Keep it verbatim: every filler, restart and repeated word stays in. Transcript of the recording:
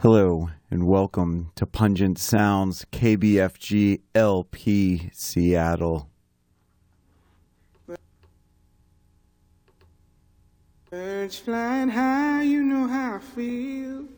Hello and welcome to Pungent Sounds, K B F G L P Seattle. Birds flying high, you know how I feel.